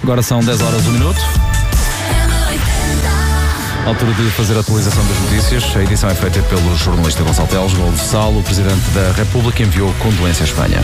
Agora são 10 horas, 1 minuto. Altura de fazer a atualização das notícias. A edição é feita pelo jornalista Gonçalo Teles. Gonçalo, o Presidente da República, enviou condolência à Espanha.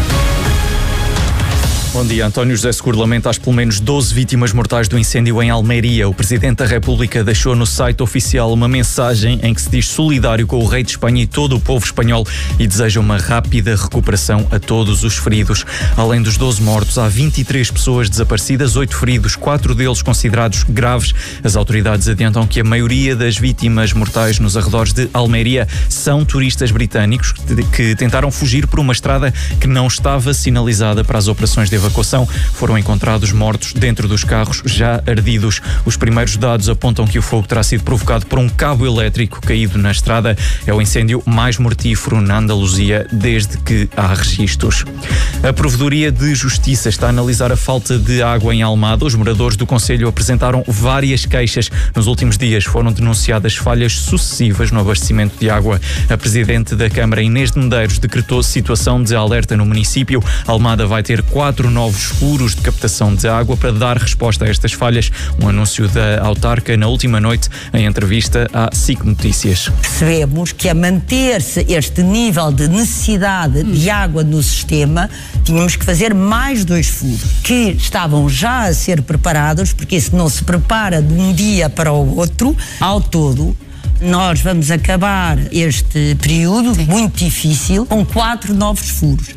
Bom dia. António José Seguro lamenta as pelo menos 12 vítimas mortais do incêndio em Almeria. O Presidente da República deixou no site oficial uma mensagem em que se diz solidário com o rei de Espanha e todo o povo espanhol e deseja uma rápida recuperação a todos os feridos. Além dos 12 mortos, há 23 pessoas desaparecidas, 8 feridos, 4 deles considerados graves. As autoridades adiantam que a maioria das vítimas mortais nos arredores de Almeria são turistas britânicos que tentaram fugir por uma estrada que não estava sinalizada para as operações de evacuação. Foram encontrados mortos dentro dos carros já ardidos. Os primeiros dados apontam que o fogo terá sido provocado por um cabo elétrico caído na estrada. É o incêndio mais mortífero na Andaluzia desde que há registros. A Provedoria de Justiça está a analisar a falta de água em Almada. Os moradores do concelho apresentaram várias queixas. Nos últimos dias foram denunciadas falhas sucessivas no abastecimento de água. A Presidente da Câmara, Inês de Medeiros, decretou situação de alerta no município. Almada vai ter 4 novos furos de captação de água para dar resposta a estas falhas. Um anúncio da autarca na última noite em entrevista à SIC Notícias. Percebemos que a manter-se este nível de necessidade de água no sistema, tínhamos que fazer mais 2 furos, que estavam já a ser preparados, porque isso não se prepara de um dia para o outro. Ao todo, nós vamos acabar este período muito difícil com 4 novos furos.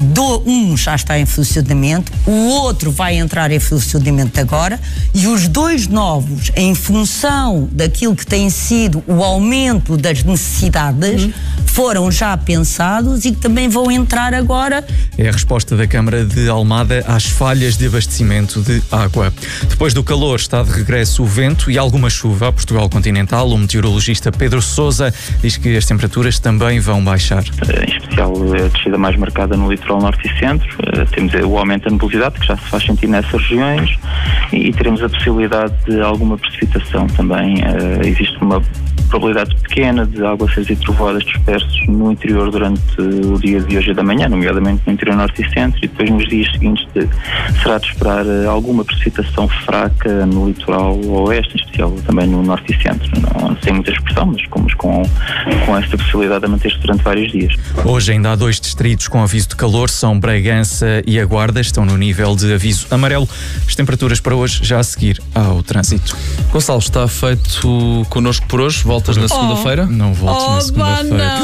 Um já está em funcionamento, o outro vai entrar em funcionamento agora e os 2 novos, em função daquilo que tem sido o aumento das necessidades, foram já pensados e que também vão entrar agora. É a resposta da Câmara de Almada às falhas de abastecimento de água. Depois do calor está de regresso o vento e alguma chuva a Portugal continental. O meteorologista Pedro Sousa diz que as temperaturas também vão baixar. Em especial a descida mais marcada no litoral norte e centro. Temos o aumento da nebulosidade que já se faz sentir nessas regiões e teremos a possibilidade de alguma precipitação também. Existe uma probabilidade pequena de aguaceiros e trovoadas dispersos no interior durante o dia de hoje e da manhã, nomeadamente no interior norte e centro, e depois nos dias seguintes será de esperar alguma precipitação fraca no litoral oeste, em especial também no norte e centro. Não sem muita expressão, mas com esta possibilidade de manter-se durante vários dias. Hoje ainda há 2 distritos com aviso de calor, são Bragança e a Guarda, estão no nível de aviso amarelo. As temperaturas para hoje já a seguir ao trânsito. Gonçalo, está feito connosco por hoje. Voltas na segunda-feira? Não volto na segunda-feira.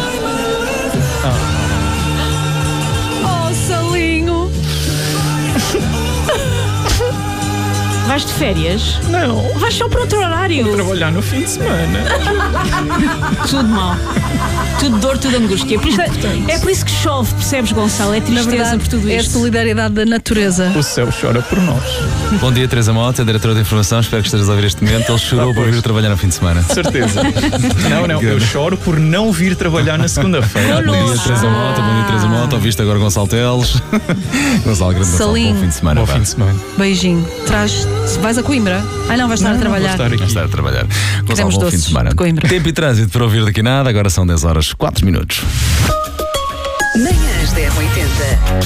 Salinho! Vais de férias? Não. Vais só para outro horário? Vou trabalhar no fim de semana. Tudo mal. Tudo dor, tudo angústia. É por isso que chove, percebes, Gonçalo? É tristeza. Na verdade, por tudo isto. É a solidariedade da natureza. O céu chora por nós. Bom dia, Teresa Mota, diretora de informação. Espero que estejas a ouvir este momento. Ele chorou por vir trabalhar no fim de semana. Certeza. Não, eu choro por não vir trabalhar na segunda-feira. Bom dia, Teresa Mota. Bom dia, Teresa Mota. Ouviste agora Gonçalo Teles. Gonçalo, grande Salinho. Bom fim de semana. Bom fim de semana. Beijinho. Vais a Coimbra? Não, vais estar a trabalhar. Vou estar a trabalhar. Gonçalo, Queremos bom fim de semana. de Coimbra. Tempo e trânsito para ouvir daqui nada. Agora são 10 horas, 4 minutos. Manhãs da M80.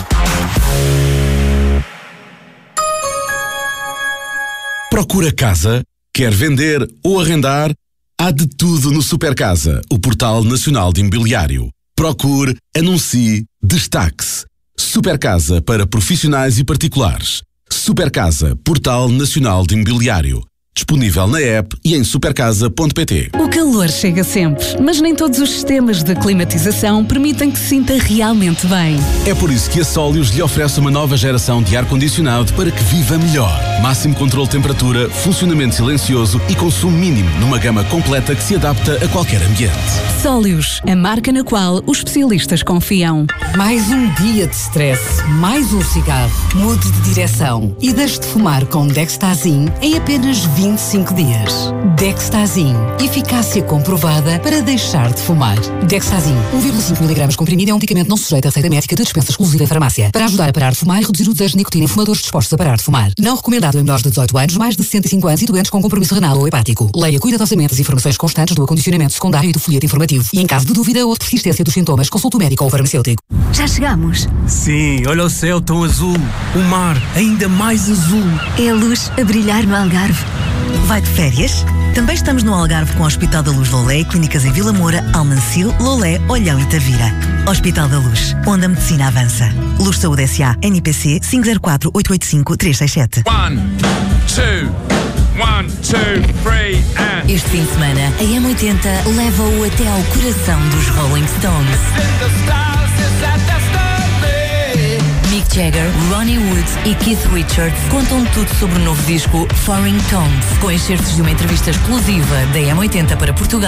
Procura casa? Quer vender ou arrendar? Há de tudo no Supercasa, o portal nacional de imobiliário. Procure, anuncie, destaque-se. Supercasa para profissionais e particulares. Supercasa, portal nacional de imobiliário. Disponível na app e em supercasa.pt. O calor chega sempre, mas nem todos os sistemas de climatização permitem que se sinta realmente bem. É por isso que a Solius lhe oferece uma nova geração de ar-condicionado para que viva melhor. Máximo controle de temperatura, funcionamento silencioso e consumo mínimo numa gama completa que se adapta a qualquer ambiente. Solius, a marca na qual os especialistas confiam. Mais um dia de stress, mais um cigarro. Mude de direção e deixe de fumar com Dextazin em apenas 25 dias. Dextazin, eficácia comprovada para deixar de fumar. Dextazin, 1,5 mg comprimido é um medicamento não sujeito a receita médica de dispensa exclusiva em farmácia. Para ajudar a parar de fumar e reduzir o desejo de nicotina em fumadores dispostos a parar de fumar. Não recomendado em menores de 18 anos, mais de 65 anos e doentes com compromisso renal ou hepático. Leia cuidadosamente as informações constantes do acondicionamento secundário e do folheto informativo. E em caso de dúvida ou de persistência dos sintomas, consulte o médico ou o farmacêutico. Já chegamos. Sim, olha o céu tão azul. O mar ainda mais azul. É a luz a brilhar no Algarve. Vai de férias? Também estamos no Algarve com o Hospital da Luz Lolé e clínicas em Vila Moura, Almancil, Lolé, Olhão e Tavira. Hospital da Luz, onde a medicina avança. Luz Saúde S.A. NIPC 504-885-367. 1, 2, 3 and... Este fim de semana, a M80 leva-o até ao coração dos Rolling Stones. Mick Jagger, Ronnie Wood e Keith Richards contam tudo sobre o novo disco Foreign Tones, com excertos de uma entrevista exclusiva da M80 para Portugal.